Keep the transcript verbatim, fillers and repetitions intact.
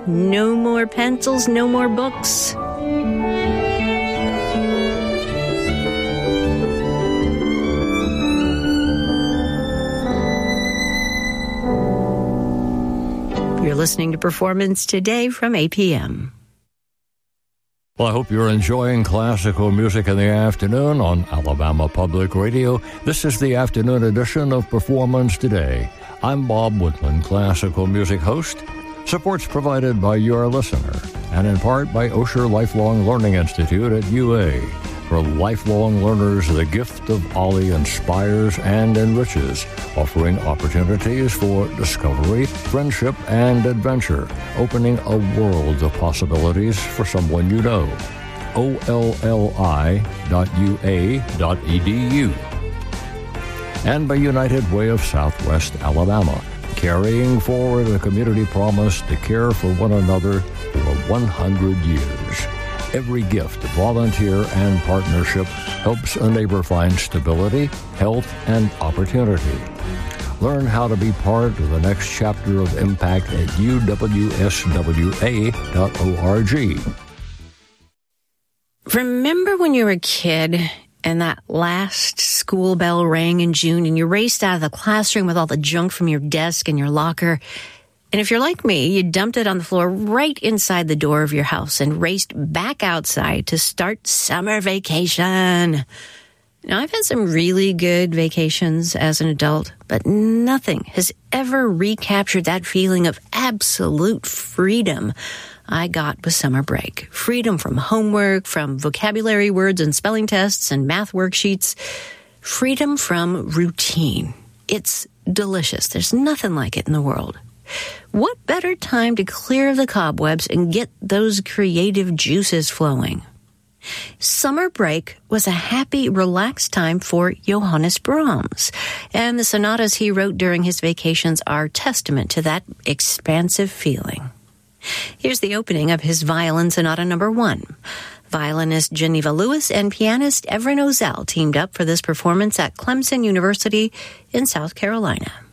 No more pencils, no more books. You're listening to Performance Today from A P M. Well, I hope you're enjoying classical music in the afternoon on Alabama Public Radio. This is the afternoon edition of Performance Today. I'm Bob Woodland, classical music host. Support's provided by your listener, and in part by Osher Lifelong Learning Institute at U A. For lifelong learners, the gift of Ollie inspires and enriches, offering opportunities for discovery, friendship, and adventure, opening a world of possibilities for someone you know. O L L I dot U A dot E D U. And by United Way of Southwest Alabama, carrying forward a community promise to care for one another for one hundred years. Every gift, volunteer, and partnership helps a neighbor find stability, health, and opportunity. Learn how to be part of the next chapter of impact at U W S W A dot org. Remember when you were a kid and that last school bell rang in June and you raced out of the classroom with all the junk from your desk and your locker? And if you're like me, you dumped it on the floor right inside the door of your house and raced back outside to start summer vacation. Now, I've had some really good vacations as an adult, but nothing has ever recaptured that feeling of absolute freedom I got with summer break. Freedom from homework, from vocabulary words and spelling tests and math worksheets. Freedom from routine. It's delicious. There's nothing like it in the world. What better time to clear the cobwebs and get those creative juices flowing? Summer break was a happy, relaxed time for Johannes Brahms, and the sonatas he wrote during his vacations are testament to that expansive feeling. Here's the opening of his Violin Sonata Number One. Violinist Geneva Lewis and pianist Evren Ozell teamed up for this performance at Clemson University in South Carolina.